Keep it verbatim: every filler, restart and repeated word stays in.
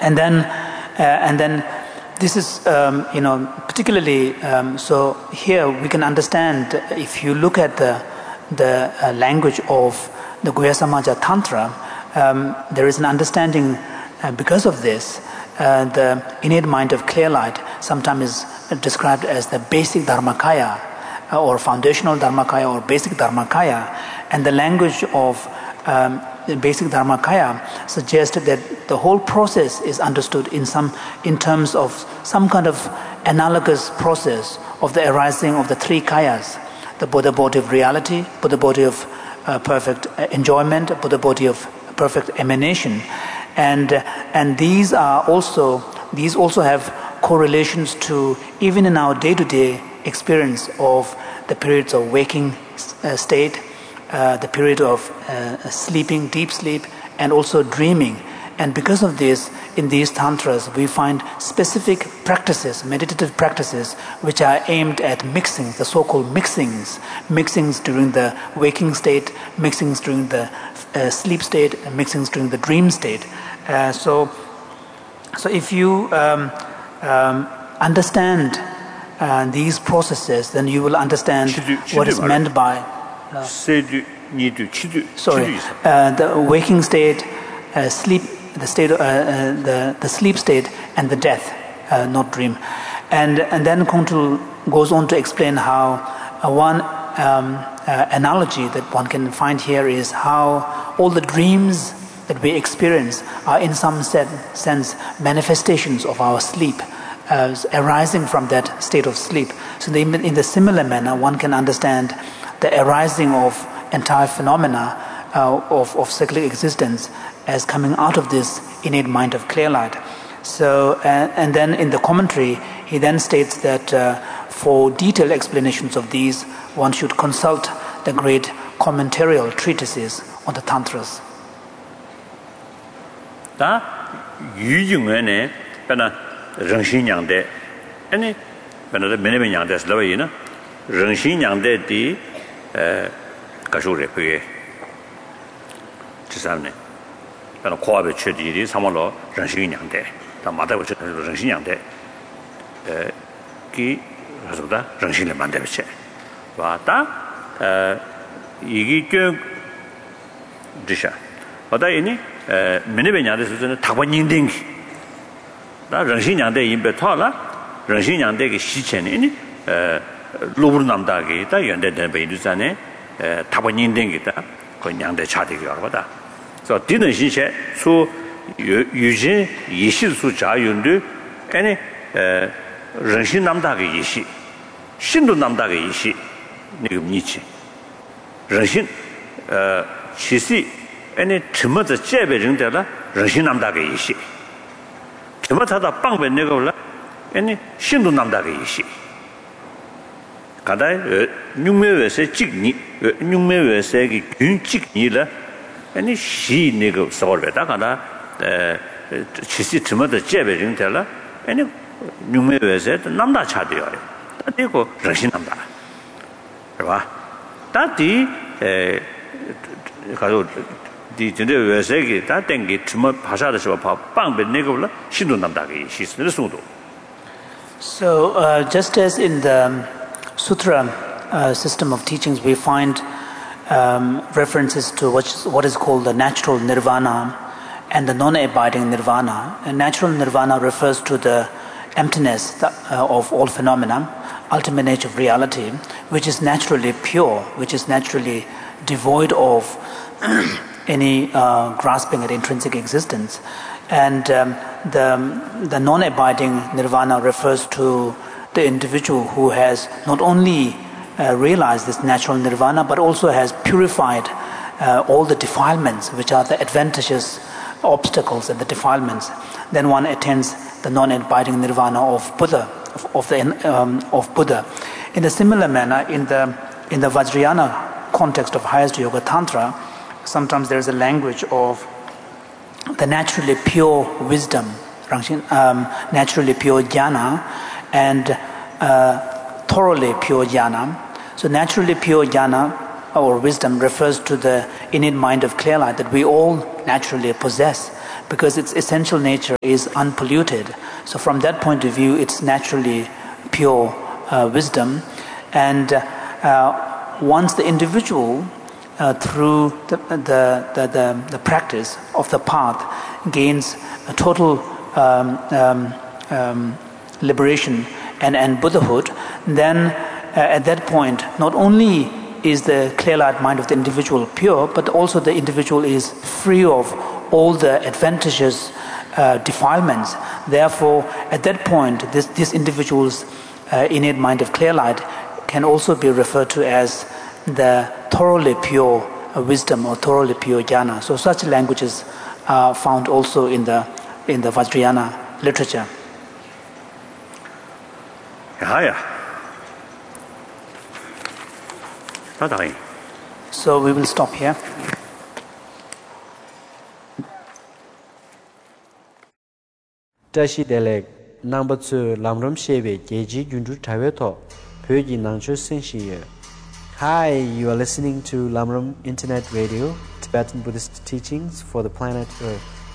and then uh, and then this is um, you know particularly um, so here we can understand if you look at the the uh, language of the Guhya Samaja Tantra, um, there is an understanding uh, because of this. Uh, the innate mind of clear light sometimes is described as the basic Dharmakaya uh, or foundational Dharmakaya or basic Dharmakaya, and the language of um, the basic Dharmakaya suggests that the whole process is understood in some in terms of some kind of analogous process of the arising of the three kayas, the Buddha body of reality, Buddha body of uh, perfect enjoyment, Buddha body of perfect emanation. And uh, and these are also these also have correlations to even in our day-to-day experience of the periods of waking uh, state, uh, the period of uh, sleeping, deep sleep, and also dreaming. And because of this, in these tantras, we find specific practices, meditative practices, which are aimed at mixing, the so-called mixings, mixings during the waking state, mixings during the uh, sleep state, and mixings during the dream state. Uh, so, so if you um, um, understand uh, these processes, then you will understand chidu, chidu what is meant by. Uh, sorry, uh, the waking state, uh, sleep, the state, uh, uh, the the sleep state, and the death, uh, not dream, and and then Kongtrul goes on to explain how uh, one um, uh, analogy that one can find here is how all the dreams that we experience are in some sense manifestations of our sleep, uh, arising from that state of sleep. So in the, in the similar manner, one can understand the arising of entire phenomena uh, of, of cyclic existence as coming out of this innate mind of clear light. So, uh, and then in the commentary, he then states that uh, for detailed explanations of these, one should consult the great commentarial treatises on the Tantras. 다 유중원에 배나 정신양대 아니 배나 메네메양대 슬라이나 정신양대디 에 가쇼레 그게 지사네 배나 코아베 최디리 삼월로 정신양대 다 마다고 정신양대 에기 그래서다 정신을 만들었지 와다 에 이게 그 디샤 와다 이니 에 메네베냐데 수준의 다번인딩 다 정신양대 임베 타라 정신양대의 시체니 에 로브르남다게 다 연대된 베이두산에 에 다번인딩이다 그 양대 차대기 알아보다 그래서 뒤는 신체 수 유진 이실수 자윤도 아니 에 정신남다게 이시 신도 남다게 이시 이거 니치 정신 어 시시 아니 처음부터 제배정되다 정신남다게 이시 처음부터 방배 내가 올라 아니 신도 남다게 이시 가다 뉴메외세 직니 뉴메외세기 균직니라 아니 시 내가 서버다 가다 에 치시 처음부터 제배정되라 아니 뉴메외세 남다 차대요 그리고 정신남다 봐 다디 에 가도 디 진짜 외세기 다 땡기 좀 파샤다서 봐 빵배 내고라 신도 남다게 시스는 소도. So uh, just as in the sutra uh, system of teachings we find um, references to what is, what is called the natural nirvana and the non-abiding nirvana. And natural nirvana refers to the emptiness that, uh, of all phenomena, ultimate nature of reality, which is naturally pure, which is naturally devoid of any uh, grasping at intrinsic existence. And um, the, the non-abiding nirvana refers to the individual who has not only uh, realized this natural nirvana, but also has purified uh, all the defilements, which are the adventitious obstacles and the defilements. Then one attains the non-abiding nirvana of Buddha, of, of the um, of Buddha. In a similar manner, in the in the Vajrayana context of highest yoga tantra, sometimes there is a language of the naturally pure wisdom, um, naturally pure jnana, and uh, thoroughly pure jnana. So naturally pure jnana or wisdom refers to the innate mind of clear light that we all naturally possess, because its essential nature is unpolluted. So from that point of view, it's naturally pure uh, wisdom. And uh, once the individual, uh, through the, the, the, the, the practice of the path, gains a total um, um, um, liberation and, and Buddhahood, then uh, at that point, not only is the clear-light mind of the individual pure, but also the individual is free of all the adventitious uh, defilements. Therefore, at that point, this, this individual's uh, innate mind of clear-light can also be referred to as the thoroughly pure uh, wisdom or thoroughly pure jnana. So such languages are found also in the in the Vajrayana literature. Yeah. So we will stop here. Tashi Delek number two Lamram Shebe Geji Jundu Taveto Pyoji Nangcho Senshiye. Hi, you are listening to Lamram Internet Radio, Tibetan Buddhist teachings for the planet Earth.